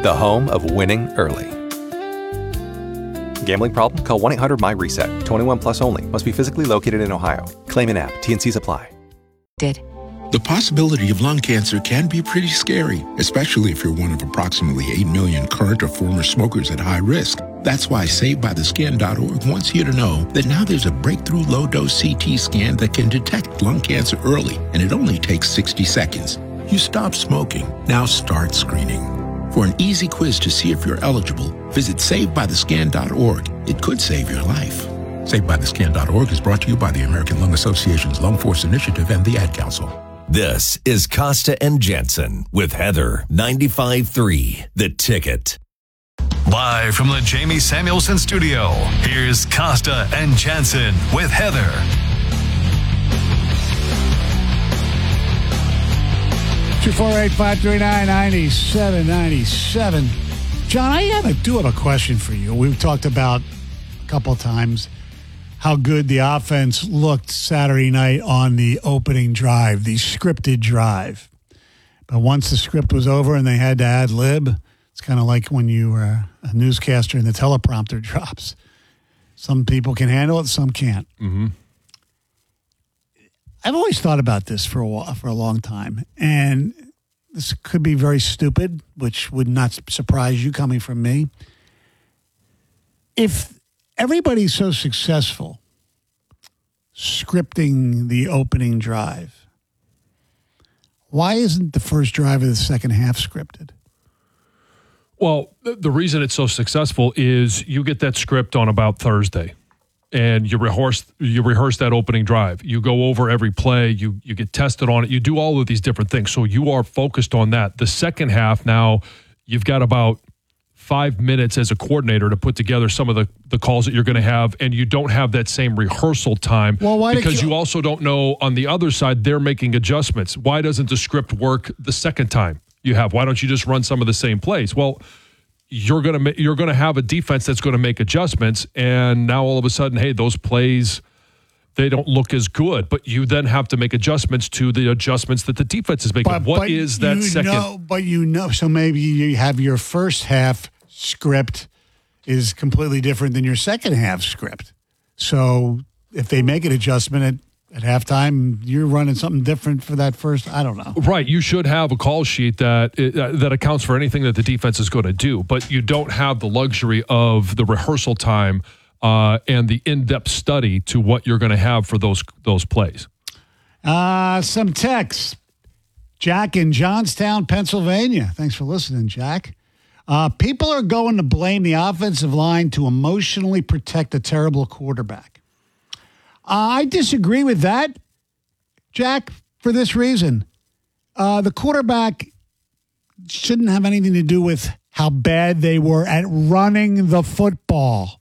the home of winning early. Gambling problem? Call 1-800-MY-RESET. 21 plus only. Must be physically located in Ohio. Claim in app. T&Cs apply. The possibility of lung cancer can be pretty scary, especially if you're one of approximately 8 million current or former smokers at high risk. That's why SaveByTheScan.org wants you to know that now there's a breakthrough low-dose CT scan that can detect lung cancer early, and it only takes 60 seconds. You stop smoking. Now start screening. For an easy quiz to see if you're eligible, visit SaveByTheScan.org. It could save your life. SaveByTheScan.org is brought to you by the American Lung Association's Lung Force Initiative and the Ad Council. This is Costa and Jensen with Heather 95.3 The Ticket. Live from the Jamie Samuelson studio, here's Costa and Jensen with Heather. Two 485399797. John, I do have a question for you. We've talked about a couple of times how good the offense looked Saturday night on the opening drive, the scripted drive. But once the script was over and they had to ad lib, it's kind of like when you were a newscaster and the teleprompter drops. Some people can handle it, some can't. Mm-hmm. I've always thought about this for a long time, and this could be very stupid, which would not surprise you coming from me. If everybody's so successful scripting the opening drive, why isn't the first drive of the second half scripted? Well, the reason it's so successful is you get that script on about Thursday, and you rehearse that opening drive. You go over every play. You get tested on it. You do all of these different things. So you are focused on that. The second half now, you've got about 5 minutes as a coordinator to put together some of the calls that you're going to have, and you don't have that same rehearsal time because you also don't know on the other side they're making adjustments. Why doesn't the script work the second time you have? Why don't you just run some of the same plays? Well, you're going to have a defense that's going to make adjustments, and now all of a sudden, hey, those plays, they don't look as good, but you then have to make adjustments to the adjustments that the defense is making. What is that second? So maybe you have your first half script is completely different than your second half script. So if they make an adjustment at halftime, you're running something different for that first. I don't know. Right. You should have a call sheet that accounts for anything that the defense is going to do, but you don't have the luxury of the rehearsal time and the in-depth study to what you're going to have for those plays. Some text. Jack in Johnstown, Pennsylvania. Thanks for listening, Jack. People are going to blame the offensive line to emotionally protect a terrible quarterback. I disagree with that, Jack, for this reason. The quarterback shouldn't have anything to do with how bad they were at running the football.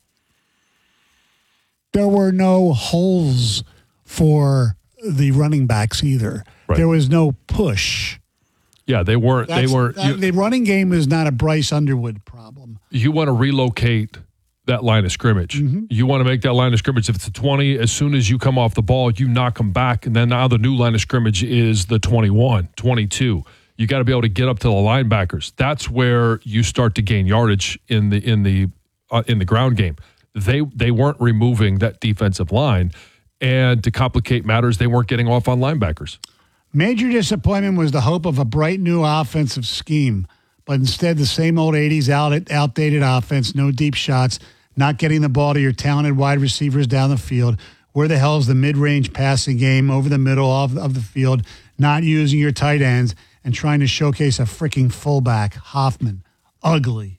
There were no holes for the running backs either. Right. There was no push. Yeah, they weren't. The running game is not a Bryce Underwood problem. You want to relocate that line of scrimmage. Mm-hmm. You want to make that line of scrimmage. If it's a 20, as soon as you come off the ball, you knock them back, and then now the new line of scrimmage is the 21, 22. You got to be able to get up to the linebackers. That's where you start to gain yardage in the ground game. They weren't removing that defensive line, and to complicate matters, they weren't getting off on linebackers. Major disappointment was the hope of a bright new offensive scheme, but instead the same old 80s outdated offense, no deep shots, not getting the ball to your talented wide receivers down the field. Where the hell is the mid-range passing game over the middle of the field, not using your tight ends, and trying to showcase a freaking fullback, Hoffman. Ugly.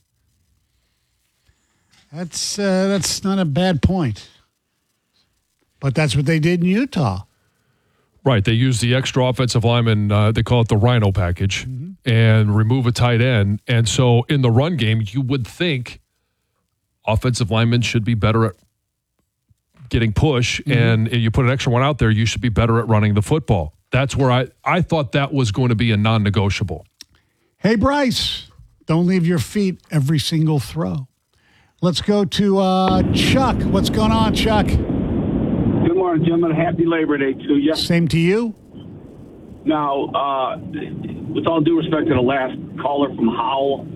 That's not a bad point. But that's what they did in Utah. Right. They use the extra offensive lineman, they call it the Rhino package, and remove a tight end. And so in the run game, you would think offensive linemen should be better at getting push, and you put an extra one out there, you should be better at running the football. That's where I thought that was going to be a non-negotiable. Hey, Bryce, don't leave your feet every single throw. Let's go to Chuck. What's going on, Chuck? Good morning, gentlemen. Happy Labor Day to you. Same to you. Now, with all due respect to the last caller from Howell,